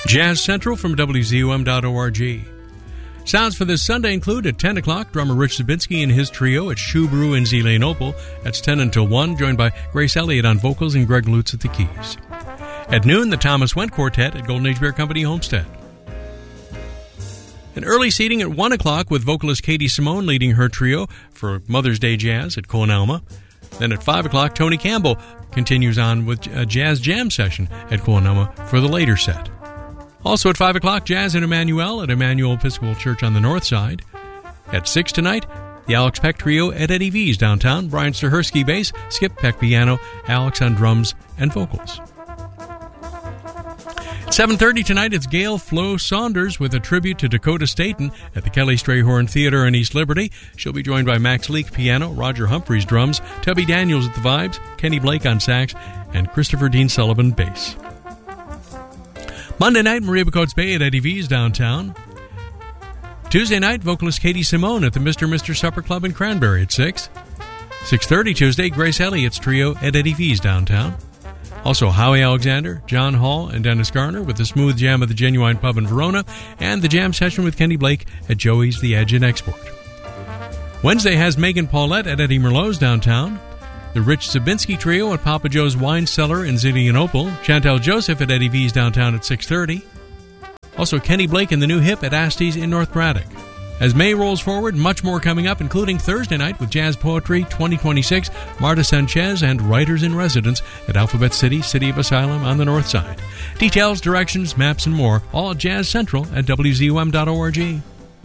Jazz Central from WZUM.org. Sounds for this Sunday include at 10 o'clock, drummer Rich Zabinski and his trio at Shoe Brew in Zeleenople. That's 10 until 1, joined by Grace Elliott on vocals and Greg Lutz at the keys. At noon, the Thomas Went Quartet at Golden Age Beer Company, Homestead. An early seating at 1 o'clock with vocalist Katie Simone leading her trio for Mother's Day Jazz at Coanalma. Then at 5 o'clock, Tony Campbell continues on with a jazz jam session at Coanalma for the later set. Also at 5 o'clock, Jazz in Emmanuel at Emmanuel Episcopal Church on the north side. At 6 tonight, the Alex Peck Trio at Eddie V's downtown. Brian Stahersky bass, Skip Peck piano, Alex on drums and vocals. At 7:30 tonight, it's Gail Flo Saunders with a tribute to Dakota Staton at the Kelly Strayhorn Theater in East Liberty. She'll be joined by Max Leake piano, Roger Humphreys drums, Tubby Daniels at the vibes, Kenny Blake on sax, and Christopher Dean Sullivan bass. Monday night, Maria Bacotes Bay at Eddie V's downtown. Tuesday night, vocalist Katie Simone at the Mr. Supper Club in Cranberry at 6. 6:30 Tuesday, Grace Elliott's trio at Eddie V's downtown. Also, Howie Alexander, John Hall, and Dennis Garner with the Smooth Jam at the Genuine Pub in Verona, and the jam session with Kenny Blake at Joey's The Edge in Export. Wednesday has Megan Paulette at Eddie Merlot's downtown. The Rich Zabinski Trio at Papa Joe's Wine Cellar in Zeleenople. Chantel Joseph at Eddie V's downtown at 6:30. Also, Kenny Blake and the New Hip at Asti's in North Braddock. As May rolls forward, much more coming up, including Thursday night with Jazz Poetry 2026, Marta Sanchez, and Writers in Residence at Alphabet City, City of Asylum on the north side. Details, directions, maps, and more, all at Jazz Central at WZUM.org.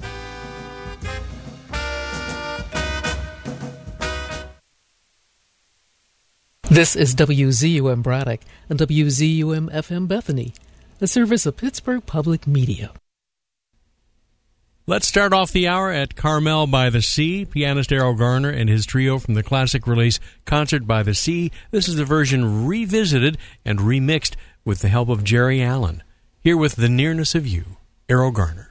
This is WZUM Braddock and WZUM-FM Bethany, a service of Pittsburgh Public Media. Let's start off the hour at Carmel by the Sea. Pianist Errol Garner and his trio from the classic release Concert by the Sea. This is the version revisited and remixed with the help of Jerry Allen. Here with The Nearness of You, Errol Garner.